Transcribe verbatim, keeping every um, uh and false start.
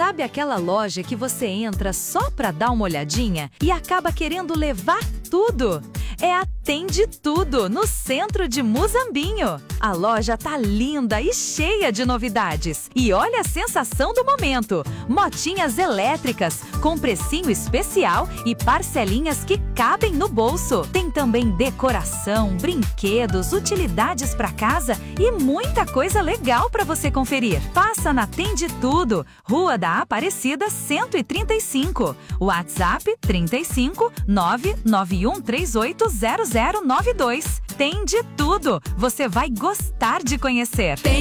Sabe aquela loja que você entra só para dar uma olhadinha e acaba querendo levar tudo? É a Tem de Tudo, no centro de Muzambinho. A loja tá linda e cheia de novidades. E olha a sensação do momento! Motinhas elétricas, com precinho especial e parcelinhas que cabem no bolso. Tem também decoração, brinquedos, utilidades para casa e muita coisa legal para você conferir. Passa na Tem de Tudo, Rua da Aparecida cento e trinta e cinco. WhatsApp trinta e cinco, nove nove um três oito zero zero nove dois. Tem de Tudo. Você vai gostar de conhecer. Tem